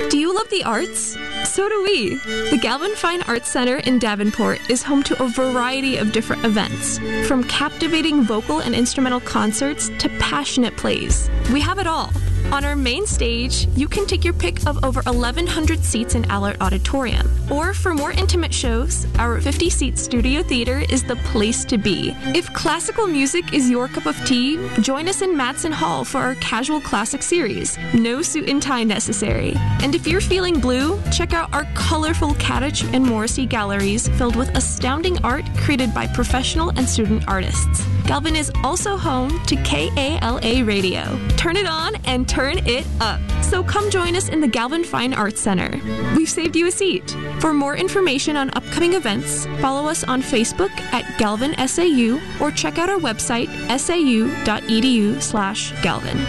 Do you love the arts? So do we. The Galvin Fine Arts Center in Davenport is home to a variety of different events, from captivating vocal and instrumental concerts to passionate plays. We have it all. On our main stage, you can take your pick of over 1,100 seats in Allard Auditorium. Or for more intimate shows, our 50-seat studio theater is the place to be. If classical music is your cup of tea, join us in Madsen Hall for our Casual Classic series. No suit and tie necessary. And if you're feeling blue, check out our colorful Kadich and Morrissey galleries filled with astounding art created by professional and student artists. Galvin is also home to KALA Radio. Turn it on and turn it up. So come join us in the Galvin Fine Arts Center. We've saved you a seat. For more information on upcoming events, follow us on Facebook at Galvin SAU or check out our website sau.edu/Galvin.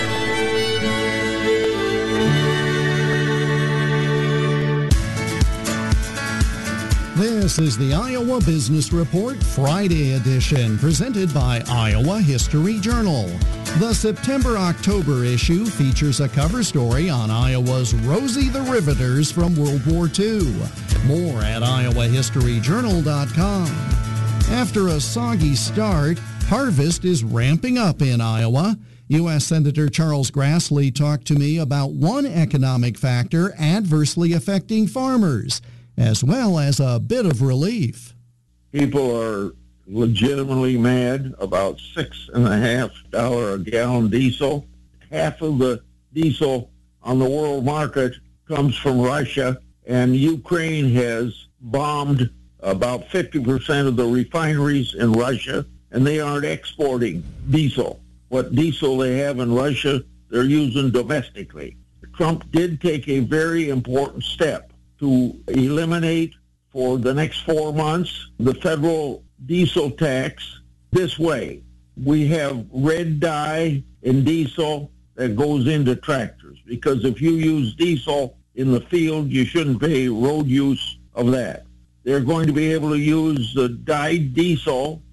This is the Iowa Business Report Friday edition, presented by Iowa History Journal. The September-October issue features a cover story on Iowa's Rosie the Riveters from World War II. More at iowahistoryjournal.com. After a soggy start, harvest is ramping up in Iowa. U.S. Senator Charles Grassley talked to me about one economic factor adversely affecting farmers, as well as a bit of relief. People are legitimately mad about $6.50 a gallon diesel. Half of the diesel on the world market comes from Russia, and Ukraine has bombed about 50% of the refineries in Russia, and they aren't exporting diesel. What diesel they have in Russia, they're using domestically. Trump did take a very important step to eliminate for the next 4 months the federal diesel tax. This way, we have red dye in diesel that goes into tractors, because if you use diesel in the field, you shouldn't pay road use of that. They're going to be able to use the dyed diesel